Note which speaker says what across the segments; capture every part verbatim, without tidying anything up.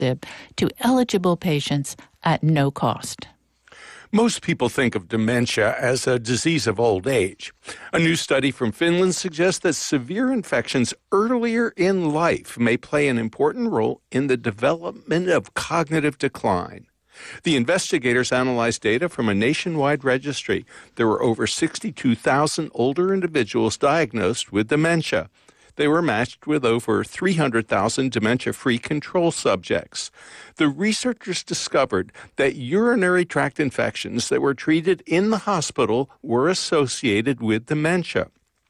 Speaker 1: Active to eligible patients at no cost.
Speaker 2: Most people think of dementia as a disease of old age. A new study from Finland suggests that severe infections earlier in life may play an important role in the development of cognitive decline. The investigators analyzed data from a nationwide registry. There were over sixty-two thousand older individuals diagnosed with dementia. They were matched with over three hundred thousand dementia-free control subjects. The researchers discovered that urinary tract infections that were treated in the hospital were associated with dementia.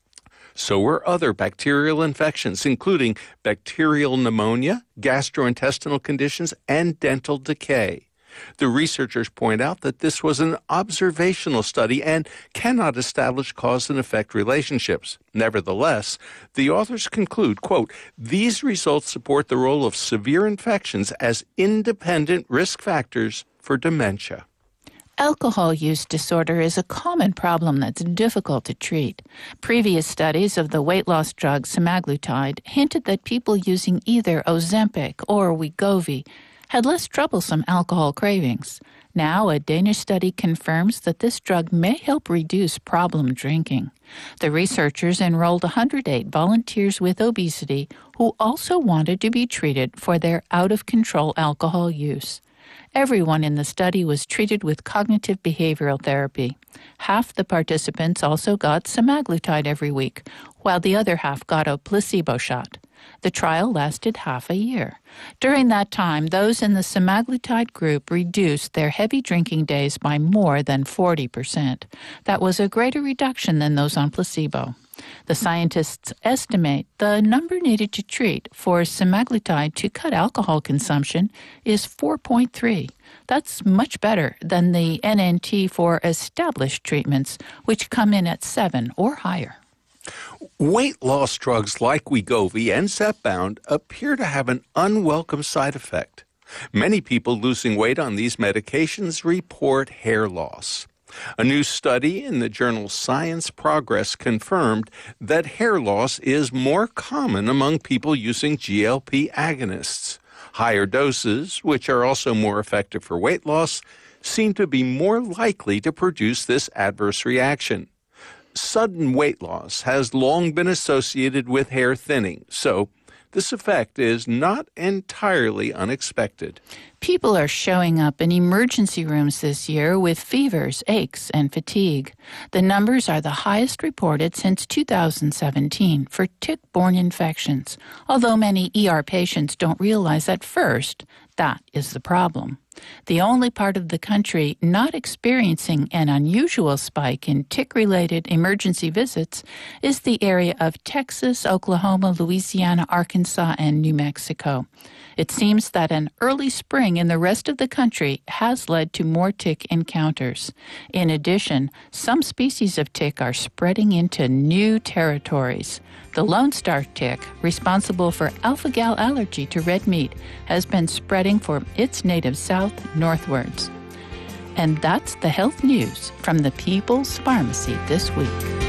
Speaker 2: So were other bacterial infections, including bacterial pneumonia, gastrointestinal conditions, and dental decay. The researchers point out that this was an observational study and cannot establish cause and effect relationships. Nevertheless, the authors conclude, quote, these results support the role of severe infections as independent risk factors for dementia.
Speaker 1: Alcohol use disorder is a common problem that's difficult to treat. Previous studies of the weight loss drug semaglutide hinted that people using either Ozempic or Wegovy had less troublesome alcohol cravings. Now, a Danish study confirms that this drug may help reduce problem drinking. The researchers enrolled one hundred eight volunteers with obesity who also wanted to be treated for their out-of-control alcohol use. Everyone in the study was treated with cognitive behavioral therapy. Half the participants also got semaglutide every week, while the other half got a placebo shot. The trial lasted half a year. During that time, those in the semaglutide group reduced their heavy drinking days by more than forty percent. That was a greater reduction than those on placebo. The scientists estimate the number needed to treat for semaglutide to cut alcohol consumption is four point three. That's much better than the N N T for established treatments, which come in at seven or higher.
Speaker 2: Weight loss drugs like Wegovy and Zepbound appear to have an unwelcome side effect. Many people losing weight on these medications report hair loss. A new study in the journal Science Progress confirmed that hair loss is more common among people using G L P agonists. Higher doses, which are also more effective for weight loss, seem to be more likely to produce this adverse reaction. Sudden weight loss has long been associated with hair thinning, so this effect is not entirely unexpected.
Speaker 1: People are showing up in emergency rooms this year with fevers, aches, and fatigue. The numbers are the highest reported since two thousand seventeen for tick-borne infections, although many E R patients don't realize at first that is the problem. The only part of the country not experiencing an unusual spike in tick-related emergency visits is the area of Texas, Oklahoma, Louisiana, Arkansas, and New Mexico. It seems that an early spring in the rest of the country has led to more tick encounters. In addition, some species of tick are spreading into new territories. The Lone Star tick, responsible for alpha-gal allergy to red meat, has been spreading from its native south northwards. And that's the health news from the People's Pharmacy this week.